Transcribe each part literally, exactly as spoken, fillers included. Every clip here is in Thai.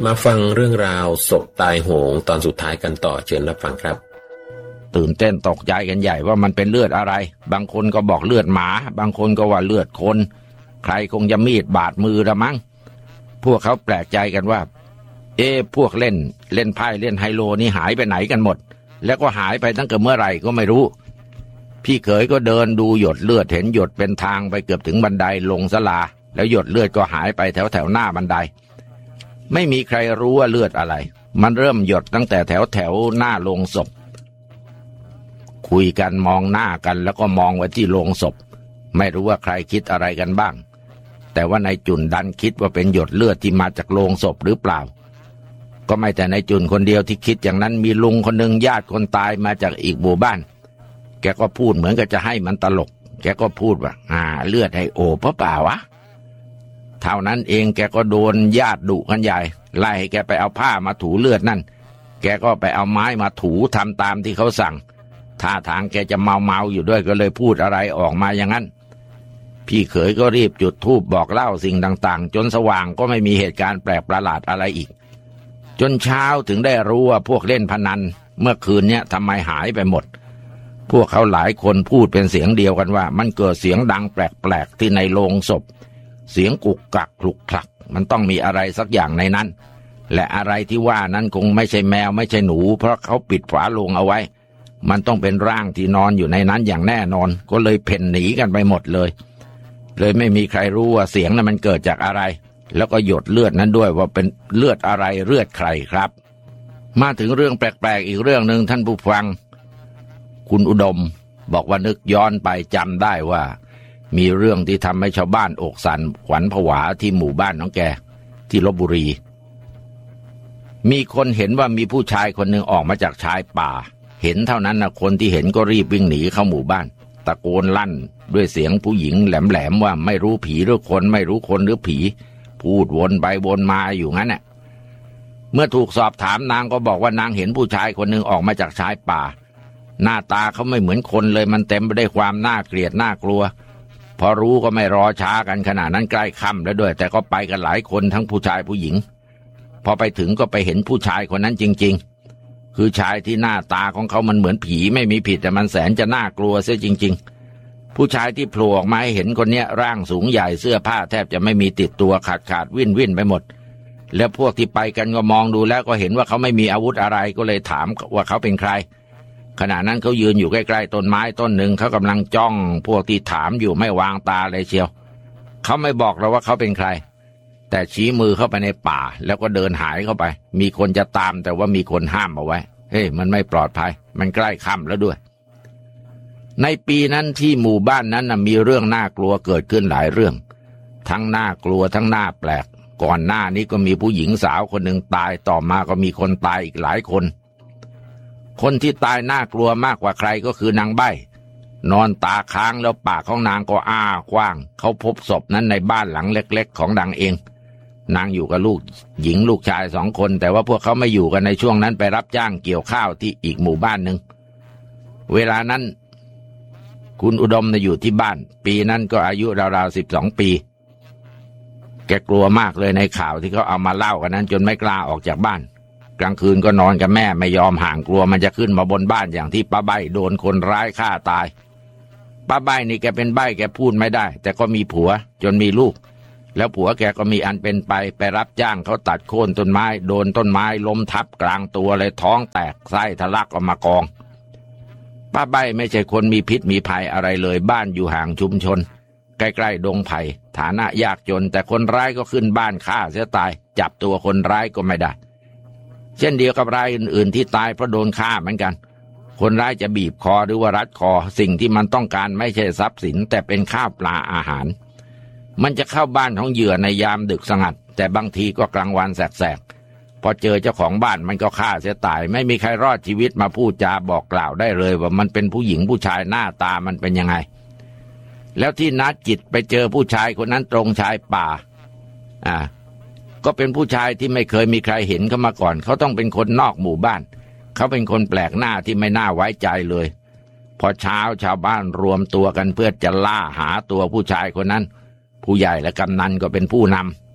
มาฟังเรื่องราวศพตายโหงตอนสุดท้ายกันต่อเชิญรับฟังครับตื่นเต้นตกใจกันใหญ่ว่ามันเป็นเลือดอะไรบางคนก็บอกเลือดหมาบางคนก็ว่าเลือดคนใครคงจะมีดบาดมือละมั้งพวกเขาแปลกใจกันว่าเอ๊ะพวกเล่นเล่นไพ่เล่นไฮโลนี่หายไปไหนกันหมดแล้วก็หายไปตั้งแต่เมื่อไหร่ก็ไม่รู้พี่เขยก็เดินดูหยดเลือดเห็นหยดเป็นทางไปเกือบถึงบันไดลงศาลาแล้วหยดเลือดก็หายไปแถวแถวหน้าบันไดไม่มีใครรู้ว่าเลือดอะไรมันเริ่มหยดตั้งแต่แถวแถวหน้าโลงศพคุยกันมองหน้ากันแล้วก็มองไว้ที่โลงศพไม่รู้ว่าใครคิดอะไรกันบ้างแต่ว่านายจุนดันคิดว่าเป็นหยดเลือดที่มาจากโลงศพหรือเปล่าก็ไม่แต่นายจุนคนเดียวที่คิดอย่างนั้นมีลุงคนหนึ่งญาติคนตายมาจากอีกหมู่บ้านแกก็พูดเหมือนกับจะให้มันตลกแกก็พูดว่าอ่าเลือดให้โอเพราะเปล่าวะเท่านั้นเองแกก็โดนญาติดุกันใหญ่ไล่ให้แกไปเอาผ้ามาถูเลือดนั่นแกก็ไปเอาไม้มาถูทำตามที่เขาสั่งท่าทางแกจะเมาเมาอยู่ด้วยก็เลยพูดอะไรออกมาอย่างนั้นพี่เขยก็รีบจุดธูปบอกเล่าสิ่งต่างๆจนสว่างก็ไม่มีเหตุการณ์แปลกประหลาดอะไรอีกจนเช้าถึงได้รู้ว่าพวกเล่นพนันเมื่อคืนเนี้ยทำไมหายไปหมดพวกเขาหลายคนพูดเป็นเสียงเดียวกันว่ามันเกิดเสียงดังแปลกๆที่ในโลงศพเสียงกุกกักคลุกคลักมันต้องมีอะไรสักอย่างในนั้นและอะไรที่ว่านั้นคงไม่ใช่แมวไม่ใช่หนูเพราะเขาปิดฝาโลงเอาไว้มันต้องเป็นร่างที่นอนอยู่ในนั้นอย่างแน่นอนก็เลยเพ่นหนีกันไปหมดเลยเลยไม่มีใครรู้ว่าเสียงนั้นมันเกิดจากอะไรแล้วก็หยดเลือดนั้นด้วยว่าเป็นเลือดอะไรเลือดใครครับมาถึงเรื่องแปลกๆอีกเรื่องหนึ่งท่านผู้ฟังคุณอุดมบอกว่านึกย้อนไปจำได้ว่ามีเรื่องที่ทำให้ชาวบ้านอกสั่นขวัญผวาที่หมู่บ้านของแกที่ลพบุรีมีคนเห็นว่ามีผู้ชายคนหนึ่งออกมาจากชายป่าเห็นเท่านั้นนะคนที่เห็นก็รีบวิ่งหนีเข้าหมู่บ้านตะโกนลั่นด้วยเสียงผู้หญิงแหลมๆว่าไม่รู้ผีหรือคนไม่รู้คนหรือผีพูดวนไปวนมาอยู่งั้นน่ะเมื่อถูกสอบถามนางก็บอกว่านางเห็นผู้ชายคนหนึ่งออกมาจากชายป่าหน้าตาเขาไม่เหมือนคนเลยมันเต็มไปด้วยความน่าเกลียดน่ากลัวพอรู้ก็ไม่รอช้ากันขณะนั้นใกล้ค่ำแล้วด้วยแต่ก็ไปกันหลายคนทั้งผู้ชายผู้หญิงพอไปถึงก็ไปเห็นผู้ชายคนนั้นจริงๆคือชายที่หน้าตาของเขามันเหมือนผีไม่มีผิดแต่มันแสนจะน่ากลัวเสียจริงๆผู้ชายที่โผล่ออกมาให้เห็นคนเนี้ยร่างสูงใหญ่เสื้อผ้าแทบจะไม่มีติดตัวขาดขาดวิ่นวิ่นไปหมดแล้วพวกที่ไปกันก็มองดูแล้วก็เห็นว่าเขาไม่มีอาวุธอะไรก็เลยถามว่าเขาเป็นใครขณะนั้นเขายืนอยู่ใกล้ๆต้นไม้ต้นหนึ่งเขากำลังจ้องพวกที่ถามอยู่ไม่วางตาเลยเชียวเขาไม่บอกเราว่าเขาเป็นใครแต่ชี้มือเข้าไปในป่าแล้วก็เดินหายเข้าไปมีคนจะตามแต่ว่ามีคนห้ามเอาไว้เฮ้ยมันไม่ปลอดภัยมันใกล้ค่ำแล้วด้วยในปีนั้นที่หมู่บ้านนั้นนะมีเรื่องน่ากลัวเกิดขึ้นหลายเรื่องทั้งน่ากลัวทั้งน่าแปลกก่อนหน้านี้ก็มีผู้หญิงสาวคนหนึ่งตายต่อมาก็มีคนตายอีกหลายคนคนที่ตายน่ากลัวมากกว่าใครก็คือนางใบ้นอนตาค้างแล้วปากของนางก็อ้ากว้างเขาพบศพนั้นในบ้านหลังเล็กๆของนางเองนางอยู่กับลูกหญิงลูกชายสองคนแต่ว่าพวกเขาไม่อยู่กันในช่วงนั้นไปรับจ้างเกี่ยวข้าวที่อีกหมู่บ้านหนึ่งเวลานั้นคุณอุดมอยู่ที่บ้านปีนั้นก็อายุราวๆสิบสองปีแกกลัวมากเลยในข่าวที่เขาเอามาเล่ากันนั้นจนไม่กล้าออกจากบ้านกลางคืนก็นอนกับแม่ไม่ยอมห่างกลัวมันจะขึ้นมาบนบ้านอย่างที่ป้าใบ้โดนคนร้ายฆ่าตายป้าใบ้นี่แกเป็นใบ้แกพูดไม่ได้แต่ก็มีผัวจนมีลูกแล้วผัวแกก็มีอันเป็นไปไปรับจ้างเขาตัดโค่นต้นไม้โดนต้นไม้ล้มทับกลางตัวเลยท้องแตกไส้ทะลักออกมากองป้าใบ้ไม่ใช่คนมีพิษมีภัยอะไรเลยบ้านอยู่ห่างชุมชนใกล้ๆดงไผ่ฐานะยากจนแต่คนร้ายก็ขึ้นบ้านฆ่าเสียตายจับตัวคนร้ายก็ไม่ได้เช่นเดียวกับรายอื่นๆที่ตายเพราะโดนฆ่าเหมือนกันคนร้ายจะบีบคอหรือว่ารัดคอสิ่งที่มันต้องการไม่ใช่ทรัพย์สินแต่เป็นข้าวปลาอาหารมันจะเข้าบ้านของเหยื่อในยามดึกสงัดแต่บางทีก็กลางวันแสกๆพอเจอเจ้าของบ้านมันก็ฆ่าเสียตายไม่มีใครรอดชีวิตมาพูดจาบอกกล่าวได้เลยว่ามันเป็นผู้หญิงผู้ชายหน้าตามันเป็นยังไงแล้วที่นัดจิตไปเจอผู้ชายคนนั้นตรงชายป่าอ่าก็เป็นผู้ชายที่ไม่เคยมีใครเห็นเขามาก่อนเขาต้องเป็นคนนอกหมู่บ้านเขาเป็นคนแปลกหน้าที่ไม่น่าไว้ใจเลยพอเช้าชาวบ้านรวมตัวกันเพื่อจะล่าหาตัวผู้ชายคนนั้นผู้ใหญ่และกำนันก็เป็นผู้นำ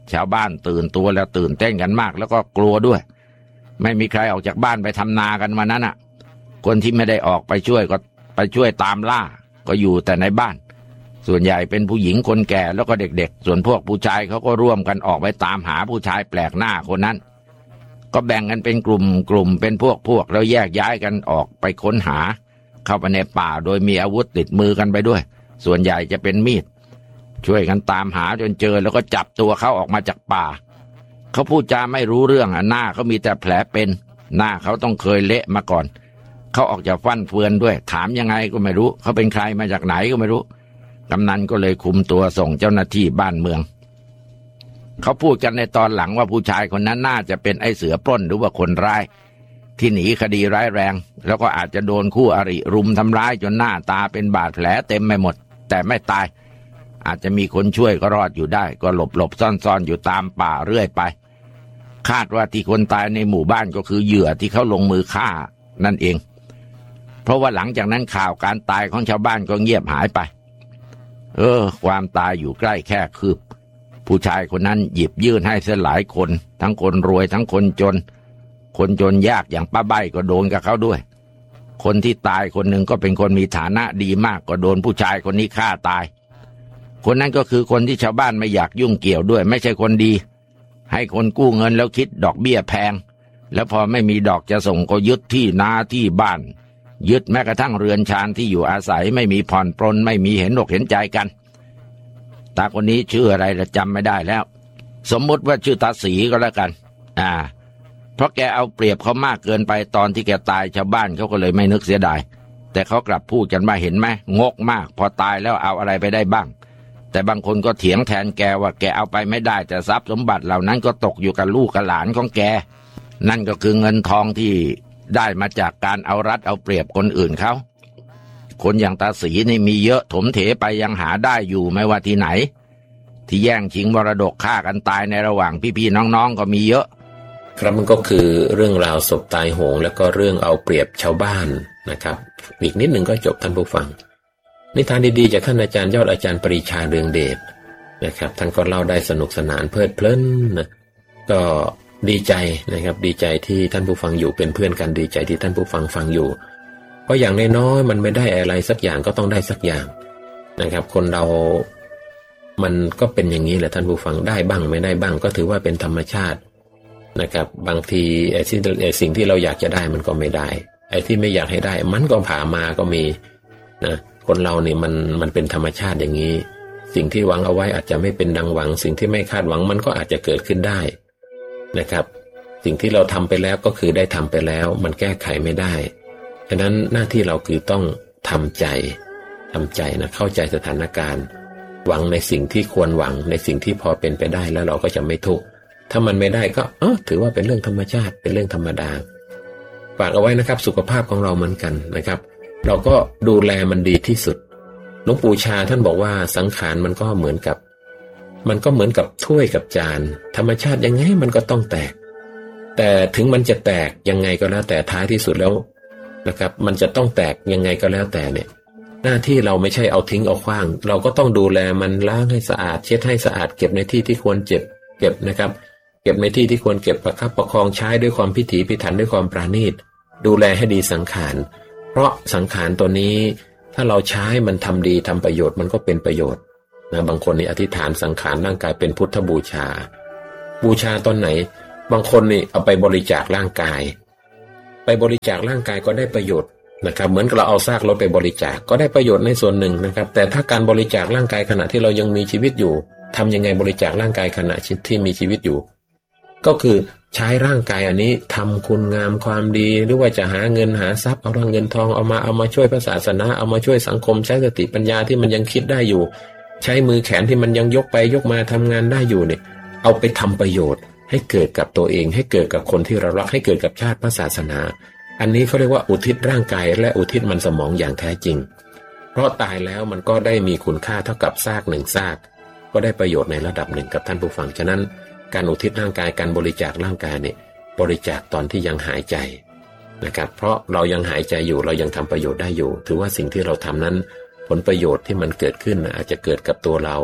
ชาวบ้านตื่นตัวแล้วตื่นเต้นกันมากแล้วก็กลัวด้วยไม่มีใครออกจากบ้านไปทำนากันวันนั้นอ่ะคนที่ไม่ได้ออกไปช่วยก็ไปช่วยตามล่าก็อยู่แต่ในบ้านส่วนใหญ่เป็นผู้หญิงคนแก่แล้วก็เด็กๆส่วนพวกผู้ชายเขาก็ร่วมกันออกไปตามหาผู้ชายแปลกหน้าคนนั้นก็แบ่งกันเป็นกลุ่มกลุ่มเป็นพวกพวกแล้วแยกย้ายกันออกไปค้นหาเข้าไปในป่าโดยมีอาวุธติดมือกันไปด้วยส่วนใหญ่จะเป็นมีดช่วยกันตามหาจนเจอแล้วก็จับตัวเขาออกมาจากป่าเขาพูดจาไม่รู้เรื่องหน้าเขามีแต่แผลเป็นหน้าเขาต้องเคยเละมาก่อนเขาออกจากฟั่นเฟือนด้วยถามยังไงก็ไม่รู้เขาเป็นใครมาจากไหนก็ไม่รู้กำนันก็เลยคุมตัวส่งเจ้าหน้าที่บ้านเมืองเขาพูดกันในตอนหลังว่าผู้ชายคนนั้นน่าจะเป็นไอ้เสือปล้นหรือว่าคนร้ายที่หนีคดีร้ายแรงแล้วก็อาจจะโดนคู่อริรุมทำร้ายจนหน้าตาเป็นบาดแผลเต็มไปหมดแต่ไม่ตายอาจจะมีคนช่วยก็รอดอยู่ได้ก็หลบหลบซ่อนๆอยู่ตามป่าเรื่อยไปคาดว่าที่คนตายในหมู่บ้านก็คือเหยื่อที่เขาลงมือฆ่านั่นเองเพราะว่าหลังจากนั้นข่าวการตายของชาวบ้านก็เงียบหายไปเออความตายอยู่ใกล้แค่คืบผู้ชายคนนั้นหยิบยื่นให้เสียหลายคนทั้งคนรวยทั้งคนจนคนจนยากอย่างป้าใบ้ก็โดนกับเขาด้วยคนที่ตายคนหนึ่งก็เป็นคนมีฐานะดีมากก็โดนผู้ชายคนนี้ฆ่าตายคนนั้นก็คือคนที่ชาวบ้านไม่อยากยุ่งเกี่ยวด้วยไม่ใช่คนดีให้คนกู้เงินแล้วคิดดอกเบี้ยแพงแล้วพอไม่มีดอกจะส่งก็ยึดที่นาที่บ้านยึดแม้กระทั่งเรือนชานที่อยู่อาศัยไม่มีผ่อนปรนไม่มีเห็นอกเห็นใจกันตาคนนี้ชื่ออะไรเราจำไม่ได้แล้วสมมติว่าชื่อตาสีก็แล้วกันอ่าเพราะแกเอาเปรียบเขามากเกินไปตอนที่แกตายชาวบ้านเขาก็เลยไม่นึกเสียดายแต่เขากลับพูดกันมาเห็นไหมงกมากพอตายแล้วเอาอะไรไปได้บ้างแต่บางคนก็เถียงแทนแกว่าแกเอาไปไม่ได้แต่ทรัพย์สมบัติเหล่านั้นก็ตกอยู่กับลูกกับหลานของแกนั่นก็คือเงินทองที่ได้มาจากการเอารัดเอาเปรียบคนอื่นเขาคนอย่างตาสีนี่มีเยอะถมเถไปยังหาได้อยู่ไม่ว่าที่ไหนที่แย่งชิงมรดกฆ่ากันตายในระหว่างพี่ๆน้องๆก็มีเยอะครับมันก็คือเรื่องราวศพตายโหงแล้วก็เรื่องเอาเปรียบชาวบ้านนะครับอีกนิดหนึ่งก็จบท่านผู้ฟังนิทานดีๆจากท่านอาจารย์ยอดอาจารย์ปรีชาเรืองเดชนะครับท่านก็เล่าได้สนุกสนานเพลิดเพลินนะก็ดีใจนะครับดีใจที่ท่านผู้ฟังอยู่เป็นเพื่อนกันดีใจที่ท่านผู้ฟังฟังอยู่เพราะอย่างน้อยๆมันไม่ได้อะไรสักอย่างก็ต้องได้สักอย่างนะครับคนเรามันก็เป็นอย่างนี้แหละท่านผู้ฟังได้บ้างไม่ได้บ้างก็ถือว่าเป็นธรรมชาตินะครับบางทีไอ้ที่ไอ้สิ่งที่เราอยากจะได้มันก็ไม่ได้ไอ้ที่ไม่อยากให้ได้มันก็ผ่ามาก็มีนะคนเราเนี่ยมันมันเป็นธรรมชาติอย่างนี้สิ่งที่หวังเอาไว้อาจจะไม่เป็นดังหวังสิ่งที่ไม่คาดหวังมันก็อาจจะเกิดขึ้นได้นะครับสิ่งที่เราทำไปแล้วก็คือได้ทำไปแล้วมันแก้ไขไม่ได้ฉะนั้นหน้าที่เราคือต้องทำใจทำใจนะเข้าใจสถานการณ์หวังในสิ่งที่ควรหวังในสิ่งที่พอเป็นไปได้แล้วเราก็จะไม่ทุกข์ถ้ามันไม่ได้ก็เออถือว่าเป็นเรื่องธรรมชาติเป็นเรื่องธรรมดาฝากเอาไว้นะครับสุขภาพของเราเหมือนกันนะครับเราก็ดูแลมันดีที่สุดหลวงปู่ชาท่านบอกว่าสังขารมันก็เหมือนกับมันก็เหมือนกับถ้วยกับจานธรรมชาติยังไงมันก็ต้องแตกแต่ถึงมันจะแตกยังไงก็แล้วแต่ท้ายที่สุดแล้วนะครับมันจะต้องแตกยังไงก็แล้วแต่เนี่ยหน้าที่เราไม่ใช่เอาทิ้งเอาขว้างเราก็ต้องดูแลมันล้างให้สะอาดเช็ดให้สะอาดเก็บในที่ที่ควรเก็บเก็บนะครับเก็บในที่ที่ควรเก็บประคับประคองใช้ด้วยความพิถีพิถันด้วยความปราณีตดูแลให้ดีสังขารเพราะสังขารตัวนี้ถ้าเราใช้มันทำดีทำประโยชน์มันก็เป็นประโยชน์นะบางคนนี่อธิษฐานสังขารร่างกายเป็นพุทธบูชาบูชาตอนไหนบางคนนี่เอาไปบริจาคร่างกายไปบริจาคร่างกายก็ได้ประโยชน์นะครับเหมือนกับเราเอาซากรถไปบริจาคก็ได้ประโยชน์ในส่วนหนึ่งนะครับแต่ถ้าการบริจาคร่างกายขณะที่เรายังมีชีวิตอยู่ทำยังไงบริจาคร่างกายขณะที่มีชีวิตอยู่ก็คือใช้ร่างกายอันนี้ทำคุณงามความดีหรือว่าจะหาเงินหาทรัพย์เอาเงินทองเอามาเอามาช่วยพระศาสนาเอามาช่วยสังคมใช้สติปัญญาที่มันยังคิดได้อยู่ใช้มือแขนที่มันยังยกไปยกมาทำงานได้อยู่เนี่ยเอาไปทำประโยชน์ให้เกิดกับตัวเองให้เกิดกับคนที่เรารักให้เกิดกับชาติพระศาสนาอันนี้เขาเรียกว่าอุทิศร่างกายและอุทิศมันสมองอย่างแท้จริงเพราะตายแล้วมันก็ได้มีคุณค่าเท่ากับซากหนึ่งซากก็ได้ประโยชน์ในระดับหนึ่งกับท่านผู้ฟังฉะนั้นการอุทิศร่างกายการบริจาคร่างกายเนี่ยบริจาคตอนที่ยังหายใจนะครับเพราะเรายังหายใจอยู่เรายังทำประโยชน์ได้อยู่ถือว่าสิ่งที่เราทำนั้นผลประโยชน์ที่มันเกิดขึ้นอาจจะเกิดกับตัวเรา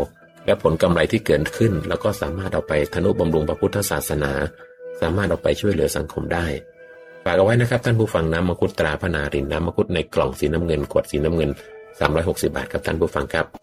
และผลกำไรที่เกิดขึ้นแล้วก็สามารถเอาไปทนุบำรุงพระพุทธศาสนาสามารถเอาไปช่วยเหลือสังคมได้ฝากเอาไว้นะครับท่านผู้ฟังน้ำมังคุดตราพนารินน้ำมังคุดในกล่องสีน้ำเงินขวดสีน้ำเงินสามร้อยหกสิบบาทครับท่านผู้ฟังครับ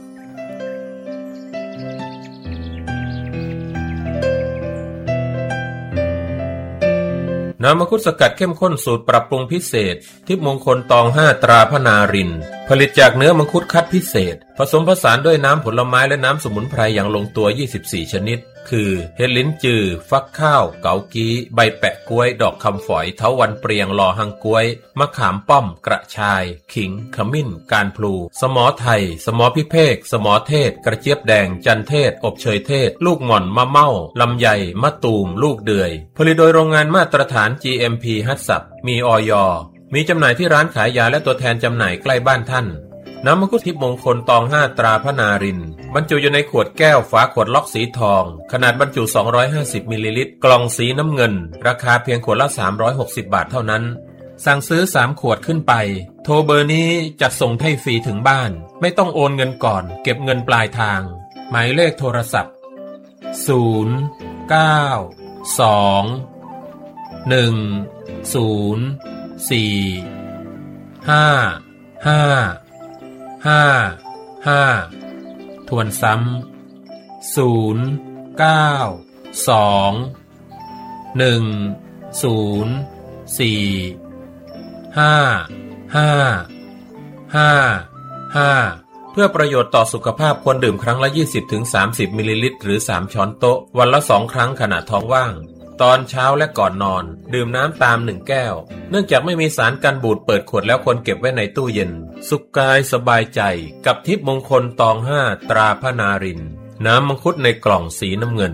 น้ำมังคุดสกัดเข้มข้นสูตรปรับปรุงพิเศษทิพย์มงคลตองห้าตราพนารินผลิตจากเนื้อมังคุดคัดพิเศษผสมผสานด้วยน้ำผลไม้และน้ำสมุนไพรอย่างลงตัวยี่สิบสี่ชนิดคือเห็ดลิ้นจือฟักข้าวเกากี้ใบแปะกล้วยดอกคำฝอยเถาวัลย์เปรียงลอหังกล้วยมะขามป้อมกระชายขิงขมิ้นการพลูสมอไทยสมอพิเภกสมอเทศกระเจี๊ยบแดงจันเทศอบเชยเทศลูกหม่อนมะเม่าลำไยมะตูมลูกเดือยผลิตโดยโรงงานมาตรฐาน จี เอ็ม พี ฮัตสับมีอย.มีจำหน่ายที่ร้านขายยาและตัวแทนจำหน่ายใกล้บ้านท่านน้ำมังคุดทิพย์มงคลตองห้าตราพนารินบรรจุอยู่ในขวดแก้วฝาขวดล็อกสีทองขนาดบรรจุสองร้อยห้าสิบมิลลิลิตรกล่องสีน้ำเงินราคาเพียงขวดละสามร้อยหกสิบบาทเท่านั้นสั่งซื้อสามขวดขึ้นไปโทรเบอร์นี้จัดส่งให้ฟรีถึงบ้านไม่ต้องโอนเงินก่อนเก็บเงินปลายทางหมายเลขโทรศัพท์ศูนย์ เก้า สอง หนึ่ง ศูนย์ สี่ ห้า ห้าห้า ห้าทวนซ้ำศูนย์ เก้า สอง หนึ่ง ศูนย์ สี่ ห้า ห้า ห้า ห้าเพื่อประโยชน์ต่อสุขภาพควรดื่มครั้งละ ยี่สิบถึงสามสิบ มิลลิลิตรหรือสามช้อนโต๊ะวันละสองครั้งขณะท้องว่างตอนเช้าและก่อนนอนดื่มน้ำตามหนึ่งแก้วเนื่องจากไม่มีสารกันบูดเปิดขวดแล้วควรเก็บไว้ในตู้เย็นสุขกายสบายใจกับทิพย์มงคลตองห้าตราพนารินน้ำมังคุดในกล่องสีน้ำเงิน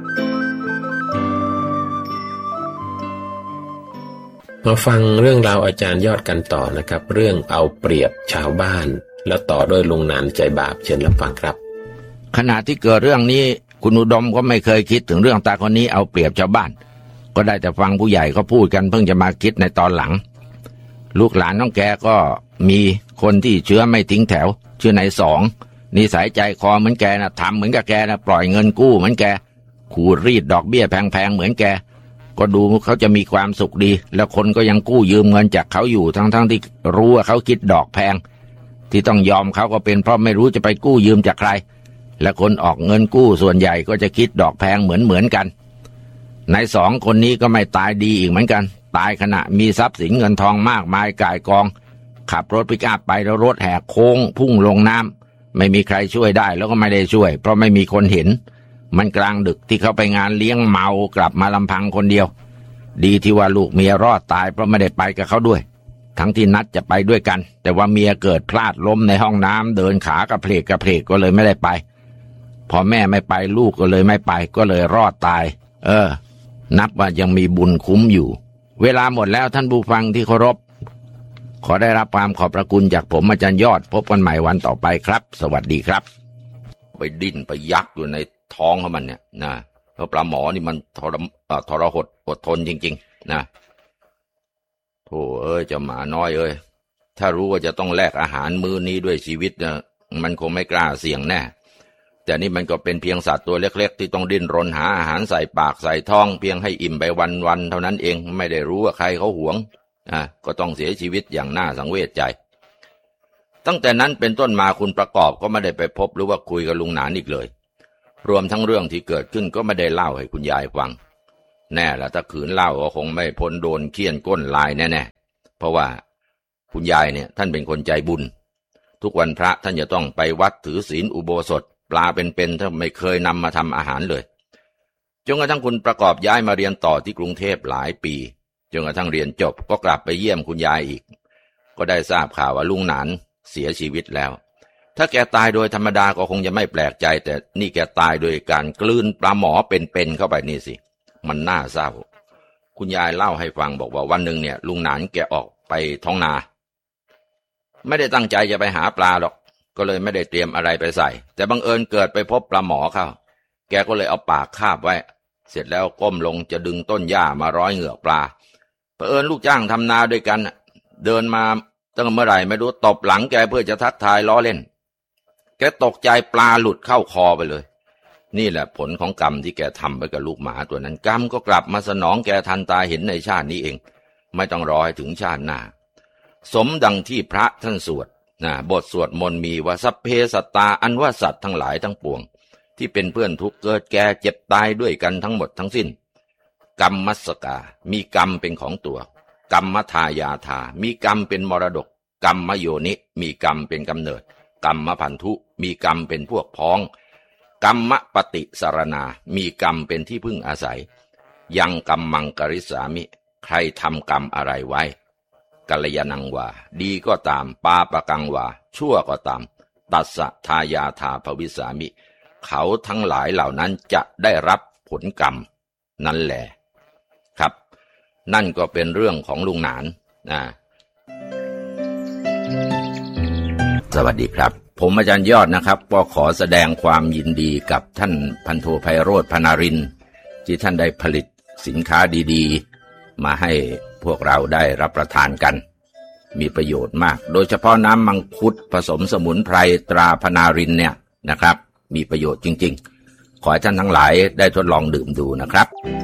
มาฟังเรื่องราวอาจารย์ยอดกันต่อนะครับเรื่องเอาเปรียบชาวบ้านแล้วต่อด้วยลุงนานใจบาปเชิญรับฟังครับขณะที่เกิดเรื่องนี้คุณอุดมก็ไม่เคยคิดถึงเรื่องตาคนนี้เอาเปรียบชาวบ้านก็ได้แต่ฟังผู้ใหญ่เขาพูดกันเพิ่งจะมาคิดในตอนหลังลูกหลานน้องแกก็มีคนที่เชื้อไม่ทิ้งแถวชื่อนายสองนิสัยใจคอเหมือนแกนะทำเหมือนกับแกนะปล่อยเงินกู้เหมือนแกขูดรีดดอกเบี้ยแพงๆเหมือนแกก็ดูเขาจะมีความสุขดีแล้วคนก็ยังกู้ยืมเงินจากเขาอยู่ทั้งๆที่รู้ว่าเขาคิดดอกแพงที่ต้องยอมเขาก็เป็นเพราะไม่รู้จะไปกู้ยืมจากใครและคนออกเงินกู้ส่วนใหญ่ก็จะคิดดอกแพงเหมือนเหมือนกันในสองคนนี้ก็ไม่ตายดีอีกเหมือนกันตายขณะมีทรัพย์สินเงินทองมากมายก่ายกองขับรถปิกอัพไปแล้วรถแหกโค้งพุ่งลงน้ำไม่มีใครช่วยได้แล้วก็ไม่ได้ช่วยเพราะไม่มีคนเห็นมันกลางดึกที่เขาไปงานเลี้ยงเมากลับมาลำพังคนเดียวดีที่ว่าลูกเมียรอดตายเพราะไม่ได้ไปกับเขาด้วยทั้งที่นัดจะไปด้วยกันแต่ว่าเมียเกิดพลาดล้มในห้องน้ำเดินขากระเพลกกระเพลกก็เลยไม่ได้ไปพอแม่ไม่ไปลูกก็เลยไม่ไปก็เลยรอดตายเออนับว่ายังมีบุญคุ้มอยู่เวลาหมดแล้วท่านผู้ฟังที่เคารพขอได้รับความขอบพระคุณจากผมอาจารย์ยอดพบกันใหม่วันต่อไปครับสวัสดีครับไปดิ้นไปยักอยู่ในท้องของมันเนี่ยนะเพราะปลาหมอนี่มันทรทรหดอดทนจริงๆนะโธ่เอ้ยเจ้าหมาน้อยเอ้ยถ้ารู้ว่าจะต้องแลกอาหารมื้อนี้ด้วยชีวิตนะมันคงไม่กล้าเสี่ยงแน่แต่นี่มันก็เป็นเพียงสัตว์ตัวเล็กๆที่ต้องดิ้นรนหาอาหารใส่ปากใส่ท้องเพียงให้อิ่มไปวันๆเท่านั้นเองไม่ได้รู้ว่าใครเขาหวงอ่ะก็ต้องเสียชีวิตอย่างน่าสังเวชใจตั้งแต่นั้นเป็นต้นมาคุณประกอบก็ไม่ได้ไปพบหรือว่าคุยกับลุงหนานอีกเลยรวมทั้งเรื่องที่เกิดขึ้นก็ไม่ได้เล่าให้คุณยายฟังแน่ละถ้าขืนเล่าก็คงไม่พ้นโดนเคี่ยนก้นลายแน่ๆเพราะว่าคุณยายเนี่ยท่านเป็นคนใจบุญทุกวันพระท่านจะต้องไปวัดถือศีลอุโบสถปลาเป็นๆถ้าไม่เคยนำมาทำอาหารเลยจนกระทั่งคุณประกอบย้ายมาเรียนต่อที่กรุงเทพหลายปีจนกระทั่งเรียนจบก็กลับไปเยี่ยมคุณยายอีกก็ได้ทราบข่าวว่าลุงหนานเสียชีวิตแล้วถ้าแกตายโดยธรรมดาก็คงจะไม่แปลกใจแต่นี่แกตายโดยการกลืนปลาหมอเป็นๆเข้าไปนี่สิมันน่าเศร้าคุณยายเล่าให้ฟังบอกว่าวันหนึ่งเนี่ยลุงหนานแกออกไปท้องนาไม่ได้ตั้งใจจะไปหาปลาหรอกก็เลยไม่ได้เตรียมอะไรไปใส่แต่บังเอิญเกิดไปพบปลาหมอเข้าแกก็เลยเอาปากคาบไว้เสร็จแล้วก้มลงจะดึงต้นหญ้ามาร้อยเหงือกปลาเผอิญลูกจ้างทำนาด้วยกันเดินมาตั้งเมื่อไหร่ไม่รู้ตบหลังแกเพื่อจะทักทายล้อเล่นแกตกใจปลาหลุดเข้าคอไปเลยนี่แหละผลของกรรมที่แกทำไปกับลูกหมาตัวนั้นกรรมก็กลับมาสนองแกทันตาเห็นในชาตินี้เองไม่ต้องรอให้ถึงชาติหน้าสมดังที่พระท่านสวดนะบทสวดมนต์มีว่าสัพเพสัตตาอันว่าสัตว์ทั้งหลายทั้งปวงที่เป็นเพื่อนทุกข์เกิดแก่เจ็บตายด้วยกันทั้งหมดทั้งสิ้นกรรมมัสกามีกรรมเป็นของตัวกรรมทายาทามีกรรมเป็นมรดกกรรมโยนิมีกรรมเป็นกำเนิดกรรมพันธุมีกรรมเป็นพวกพ้องกรรมปฏิสารณามีกรรมเป็นที่พึ่งอาศัยยังกรรมมังกริสามิใครทำกรรมอะไรไว้กัลยาณังวาดีก็ตามปาปกังวาชั่วก็ตามตัสสะทายาทาภวิสามิเขาทั้งหลายเหล่านั้นจะได้รับผลกรรมนั่นแหละครับนั่นก็เป็นเรื่องของลุงหนานนะสวัสดีครับผมอาจารย์ยอดนะครับก็ขอแสดงความยินดีกับท่านพันโทไพโรจน์ พนารินทร์ที่ท่านได้ผลิตสินค้าดีๆมาให้พวกเราได้รับประทานกันมีประโยชน์มากโดยเฉพาะน้ำมังคุดผสมสมุนไพรตราพนารินทร์เนี่ยนะครับมีประโยชน์จริงๆขอให้ท่านทั้งหลายได้ทดลองดื่มดูนะครับ